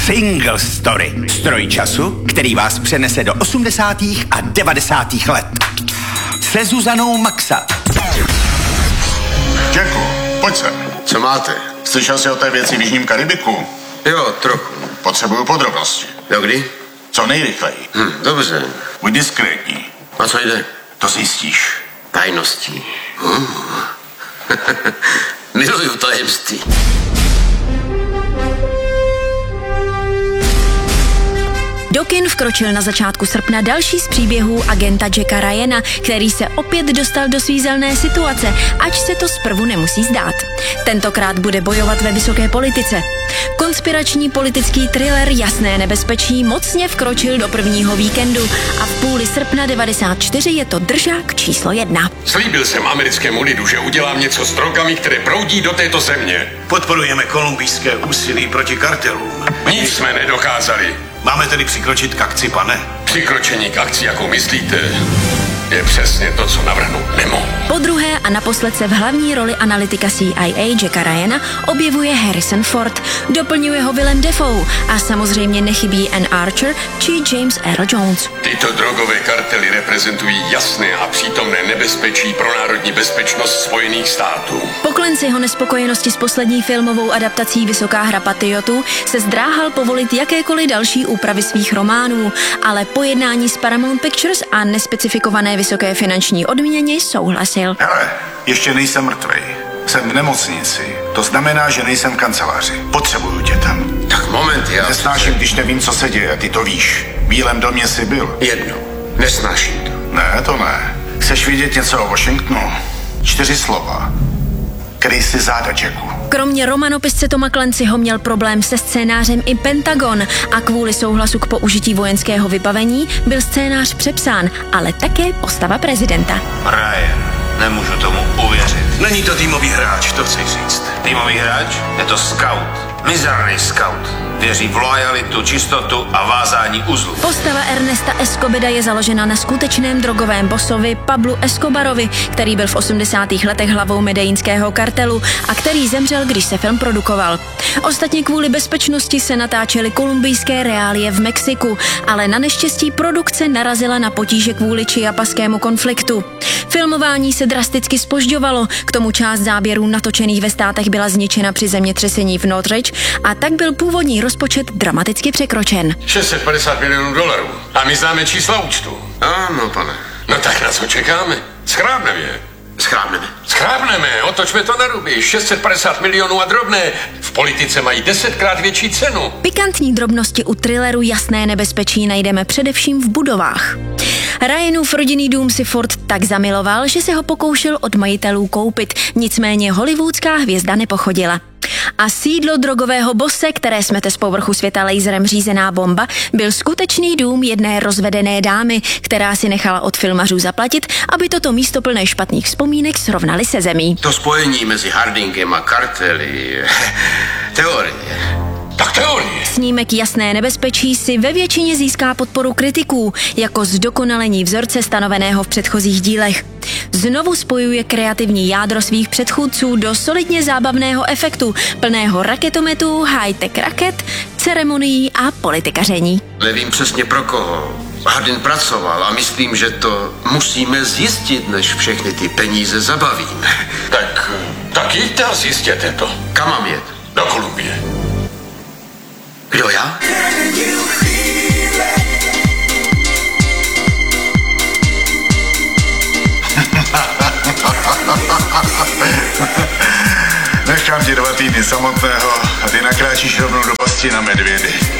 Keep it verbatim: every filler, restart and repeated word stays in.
Single Story. Stroj času, který vás přenese do osmdesátých a devadesátých let. Se Zuzanou Maxa. Jacku, pojď sem. Co máte? Slyšel jsi o té věci v Jižním Karibiku? Jo, trochu. Potřebuju podrobnosti. Jo, kdy? Co nejrychleji. Hm, dobře. Buď diskrétní. A co jde? To zjistíš. Tajností. Uh. Miluju tajemství. Do kin vkročil na začátku srpna další z příběhů agenta Jacka Ryana, který se opět dostal do svízelné situace, ač se to zprvu nemusí zdát. Tentokrát bude bojovat ve vysoké politice. Konspirační politický thriller Jasné nebezpečí mocně vkročil do prvního víkendu a v půli srpna devadesát čtyři je to držák číslo jedna. Slíbil jsem americkému lidu, že udělám něco s drogami, které proudí do této země. Podporujeme kolumbijské úsilí proti kartelům. Nic jsme nedokázali. Máme tedy přikročit k akci, pane? Přikročení k akci, jakou myslíte, je přesně to, co navrhnout nemohu. Po druhé a naposled se v hlavní roli analytika C I A Jacka Ryana objevuje Harrison Ford, doplňuje ho Willem Dafoe a samozřejmě nechybí Anne Archer či James Earl Jones. Tyto drogové kartely reprezentují jasné a přítomné nebezpečí pro národní bezpečnost Spojených států. Poklenci jeho nespokojenosti s poslední filmovou adaptací Vysoká hra patriotů se zdráhal povolit jakékoliv další úpravy svých románů, ale po jednání s Paramount Pictures a nespecifikované vysoké finanční odměně souhlasil. Hele, ještě nejsem mrtvej. Jsem v nemocnici. To znamená, že nejsem v kanceláři. Potřebuju tě tam. Tak moment, já... Nesnáším, když nevím, co se děje, ty to víš. V Bílém domě jsi byl. Jedno. Nesnáším to. Ne, to ne. Chceš vidět něco o Washingtonu? Čtyři slova. Kryj si záda, Jacku. Kromě romanopisce Toma Clancyho měl problém se scénářem i Pentagon a kvůli souhlasu k použití vojenského vybavení byl scénář přepsán, ale také postava prezidenta. Ryan, nemůžu tomu uvěřit. Není to týmový hráč, to chci říct. Týmový hráč? Je to scout. Mizerný scout. Věří v lojalitu, čistotu a vázání uzlu. Postava Ernesta Escobida je založena na skutečném drogovém bosovi Pablu Escobarovi, který byl v osmdesátých letech hlavou medellínského kartelu a který zemřel, když se film produkoval. Ostatně kvůli bezpečnosti se natáčely kolumbijské reálie v Mexiku, ale na neštěstí produkce narazila na potíže kvůli chiapaskému konfliktu. Filmování se drasticky zpožďovalo, k tomu část záběrů natočených ve státech byla zničena při zemětřesení v Northridge a tak byl původní rozpočet dramaticky překročen. šest set padesát milionů dolarů. A my známe čísla účtu. Ano, pane. No tak na co čekáme? Schrábneme je. Schrábneme. Schrábneme, otočme to na ruby. šest set padesát milionů a drobné. V politice mají desetkrát větší cenu. Pikantní drobnosti u thrilleru Jasné nebezpečí najdeme především v budovách. Ryanův rodinný dům si Ford tak zamiloval, že se ho pokoušel od majitelů koupit, nicméně hollywoodská hvězda nepochodila. A sídlo drogového bose, které smete z povrchu světa laserem řízená bomba, byl skutečný dům jedné rozvedené dámy, která si nechala od filmařů zaplatit, aby toto místo plné špatných vzpomínek srovnali se zemí. To spojení mezi Hardingem a kartely... teorie. Tak teorie. Snímek Jasné nebezpečí si ve většině získá podporu kritiků jako zdokonalení vzorce stanoveného v předchozích dílech. Znovu spojuje kreativní jádro svých předchůdců do solidně zábavného efektu, plného raketometů, high-tech raket, ceremonií a politikaření. Nevím přesně pro koho. Hardin pracoval a myslím, že to musíme zjistit, než všechny ty peníze zabavíme. Tak, tak jděte a zjistěte to. Kam mám jet? Do Kolumbie. Kdo já? Nechám tě dva týdny samotného a ty nakráčíš rovnou do pasti na medvědy.